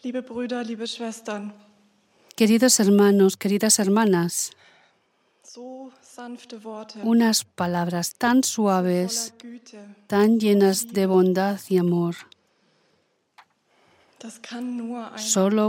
Liebe Brüder, liebe Schwestern, Queridos hermanos, queridas hermanas, so sanfte Worte, unas palabras tan so voller suaves, Güte, tan llenas de bondad y amor, das kann nur einer solo